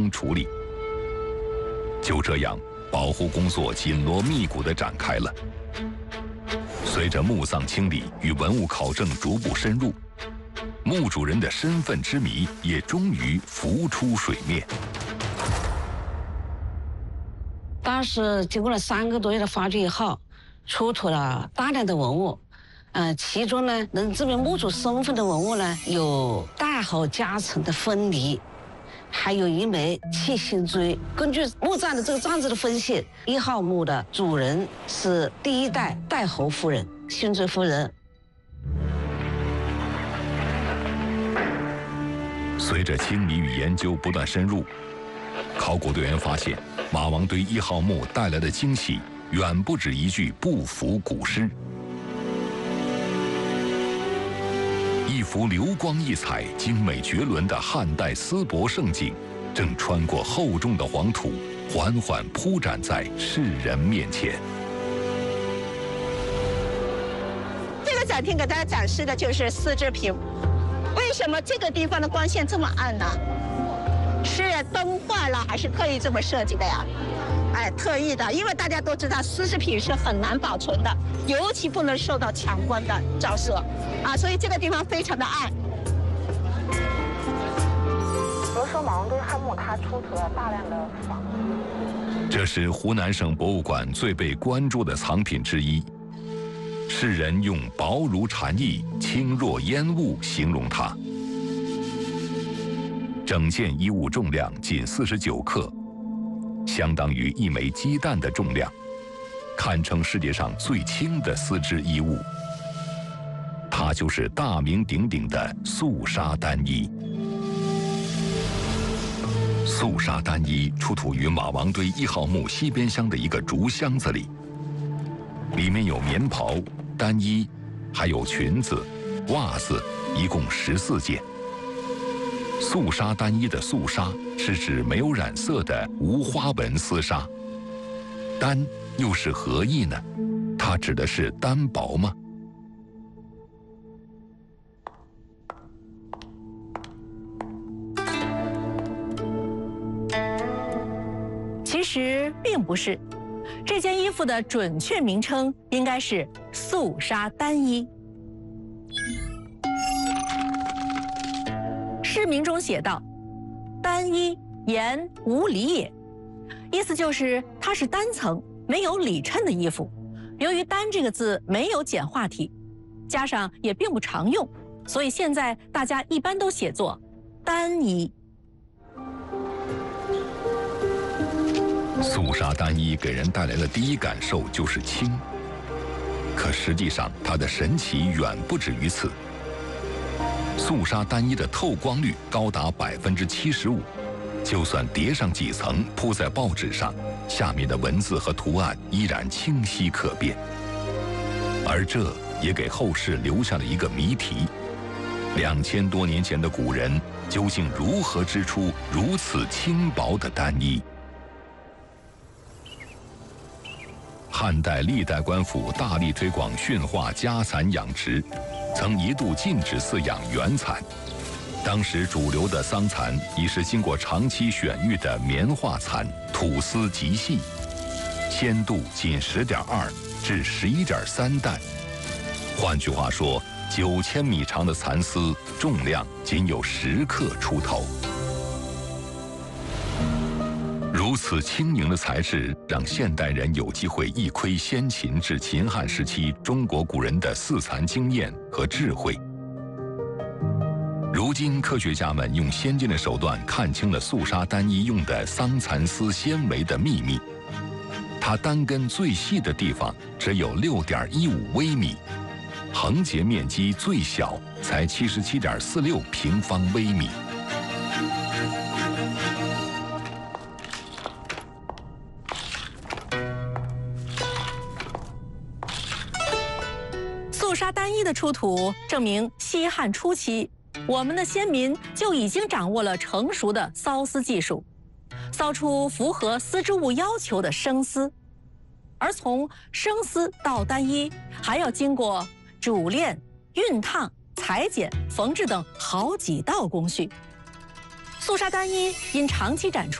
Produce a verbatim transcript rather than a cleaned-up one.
行处理。就这样，保护工作紧锣密鼓地展开了。随着墓葬清理与文物考证逐步深入，墓主人的身份之谜也终于浮出水面。 当时经过了三个多月的发掘以后，出土了大量的文物，呃，其中呢能证明墓主身份的文物呢有大号夹层的分离，还有一枚七星锥。根据墓葬的这个葬志的分析，一号墓的主人是第一代代侯夫人，星锥夫人。 随着清理与研究不断深入，考古队员发现，马王堆一号墓带来的惊喜远不止一具不符古尸。一幅流光溢彩、精美绝伦的汉代丝帛盛景，正穿过厚重的黄土，缓缓铺展在世人面前。 这个展厅给大家展示的就是丝织品。为什么这个地方的光线这么暗呢？是灯坏了，还是特意这么设计的呀？哎，特意的，因为大家都知道丝织品是很难保存的，尤其不能受到强光的照射，啊，所以这个地方非常的暗。 比如说马王堆汉墓，它出土了大量的仿玉， 这是湖南省博物馆最被关注的藏品之一。世人用薄如蝉翼、轻若烟雾形容它。整件衣物重量仅四十九克，相当于一枚鸡蛋的重量，堪称世界上最轻的丝织衣物。它就是大名鼎鼎的素纱单衣。素纱单衣出土于马王堆一号墓西边厢的一个竹箱子里，里面有棉袍、单衣，还有裙子、袜子，一共十四件。素纱单衣的素纱是指没有染色的无花纹丝纱，单又是何意呢？它指的是单薄吗？ 其实并不是，这件衣服的准确名称应该是素纱单衣。释名中写道：“单衣，言无里也。”意思就是它是单层没有里衬的衣服。由于“单”这个字没有简化体，加上也并不常用，所以现在大家一般都写作单衣。 素纱单衣给人带来的第一感受就是轻，可实际上它的神奇远不止于此。素纱单衣的透光率高达百分之七十五，就算叠上几层铺在报纸上，下面的文字和图案依然清晰可辨。而这也给后世留下了一个谜题：两千多年前的古人究竟如何织出如此轻薄的单衣？汉代历代官府大力推广驯化家蚕养殖，曾一度禁止饲养原蚕。当时主流的桑蚕已是经过长期选育的棉化蚕，吐丝极细，纤度仅十点二至十一点三担。换句话说，九千米长的蚕丝重量仅有十克出头。如此轻盈的材质，让现代人有机会一窥先秦至秦汉时期中国古人的饲蚕经验和智慧。如今，科学家们用先进的手段看清了素纱单衣用的桑蚕丝纤维的秘密。它单根最细的地方只有六点一五微米，横截面积最小才七十七点四六平方微米。 素纱单衣的出土，证明西汉初期，我们的先民就已经掌握了成熟的缫丝技术，缫出符合丝织物要求的生丝。而从生丝到单衣，还要经过煮炼、熨烫、裁剪、缝制等好几道工序。素纱单衣因长期展出，